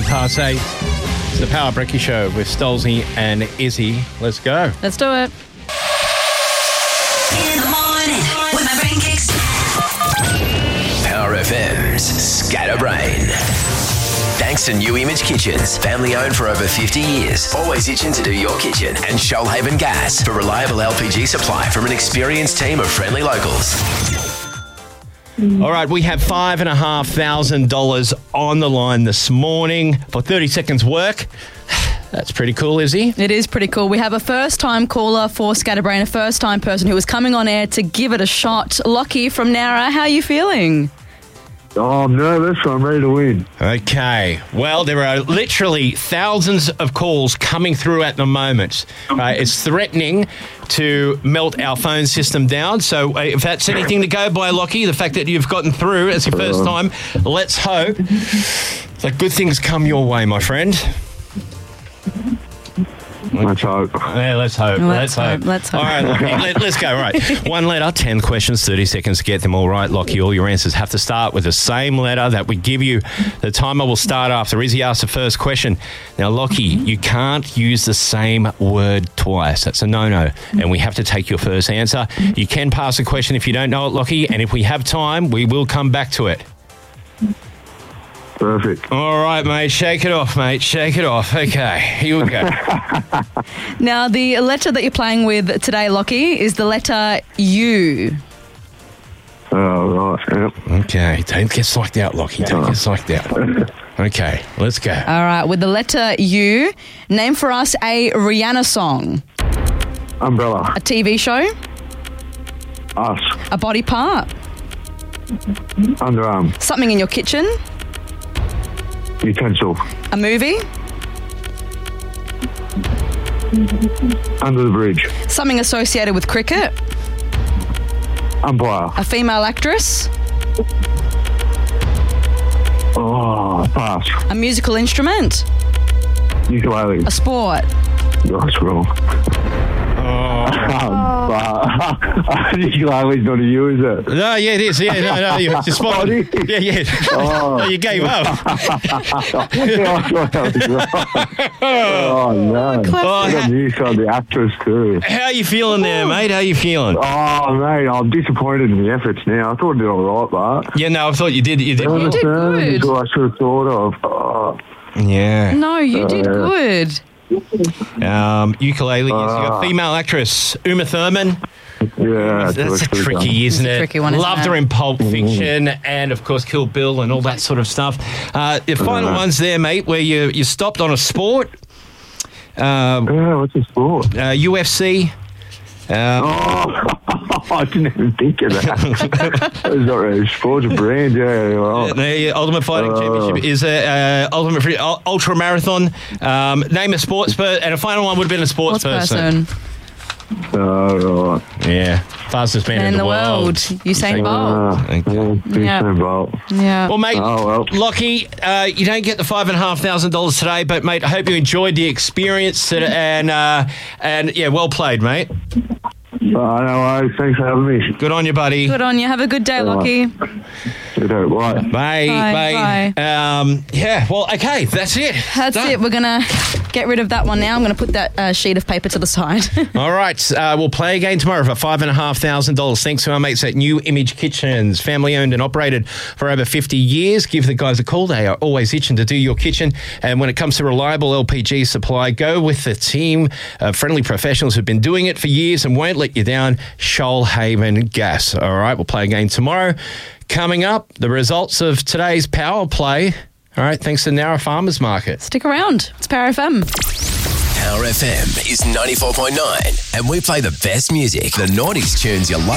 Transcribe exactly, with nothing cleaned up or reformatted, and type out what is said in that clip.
past eight. It's the Power Brekkie Show with Stolzy and Izzy. Let's go. Let's do it. In the morning, when my brain kicks. Power F M's Scatterbrain. Thanks to New Image Kitchens, family owned for over fifty years. Always itching to do your kitchen. And Shoalhaven Gas for reliable L P G supply from an experienced team of friendly locals. All right, we have five and a half thousand dollars on the line this morning for thirty seconds work. That's pretty cool, Izzy. It is pretty cool. We have a first-time caller for Scatterbrain, a first-time person who is coming on air to give it a shot. Lockie from Nowra, how are you feeling? Oh, I'm nervous. I'm ready to win. Okay. Well, there are literally thousands of calls coming through at the moment. Uh, it's threatening to melt our phone system down. So uh, if that's anything to go by, Lockie, the fact that you've gotten through as your first time, let's hope that good things come your way, my friend. Let's hope. Yeah, let's hope. Let's Let's, hope. hope. Let's hope. All right, Lockie, let, let's go. Right. One letter, ten questions, thirty seconds to get them all right. Lockie, all your answers have to start with the same letter that we give you. The timer will start after Izzy asks the first question. Now, Lockie, you can't use the same word twice. That's a no-no. And we have to take your first answer. You can pass a question if you don't know it, Lockie. And if we have time, we will come back to it. Perfect. All right, mate. Shake it off, mate. Shake it off. Okay, here we go. Now, the letter that you're playing with today, Lockie, is the letter U. Oh, right. Yep. Okay, don't get psyched out, Lockie. Don't get psyched out. Okay, let's go. All right, with the letter U, name for us a Rihanna song, Umbrella. a T V show, Us. a body part, Underarm. something in your kitchen, Utensil. a movie, Under the bridge. something associated with cricket, Umpire. a female actress, Oh, pass. a musical instrument, Ukulele. a sport. That's wrong. Um, but ukulele's not a U, is it? No, yeah, it is. Yeah, no, no, you're just spot on. Oh, it is? Yeah, yeah. Oh. Oh, you gave up. Oh, no. Oh, I got news on the actress, too. how are you feeling there, mate? How are you feeling? Oh, mate, I'm disappointed in the efforts now. I thought I did all right, but... Yeah, no, I thought you did. You did. You did good. That's what I should have thought of. Oh. Yeah. No, you did Uh, good. Um, ukulele. Yes, you got female actress Uma Thurman. Yeah, That's a pretty tricky, dumb. isn't It's a it? tricky one, isn't Loved it? her in Pulp Fiction and, of course, Kill Bill and all that sort of stuff. Uh, the final Uh. one's there, mate, where you you stopped on a sport. Um, Yeah, what's the sport? uh, U F C. Um, Oh, I didn't even think of that. It's not really sports, a brand, yeah. Well, The Ultimate Fighting Uh. Championship is a uh, ultimate free, uh, ultra marathon. Um, name a sports person, and a final one would have been a sports, Sports person. person. oh, right. Yeah, fastest man, Man in the, world. Usain Bolt. Uh, Thank yeah, big Yeah. Usain Bolt. Yeah. Well, mate, Oh, well. Lockie, uh, you don't get the five and a half thousand dollars today, but mate, I hope you enjoyed the experience today, and uh, and yeah, well played, mate. Oh, no worries. Thanks for having me. Good on you, buddy. Good on you. Have a good day, Lockie. You know, right. Bye, Bye, bye. Um, yeah, well, okay, that's it. That's Done. it. We're going to get rid of that one now. I'm going to put that uh, sheet of paper to the side. All right, uh, we'll play again tomorrow for five and a half thousand dollars. Thanks to our mates at New Image Kitchens, family owned and operated for over fifty years. Give the guys a call; they are always itching to do your kitchen. And when it comes to reliable L P G supply, go with the team of friendly professionals who've been doing it for years and won't let you down. Shoalhaven Gas. All right, we'll play again tomorrow. Coming up, the results of today's power play. All right, thanks to Nowra Farmers Market. Stick around. It's Power F M. Power F M is ninety-four point nine, and we play the best music, the nineties tunes you love.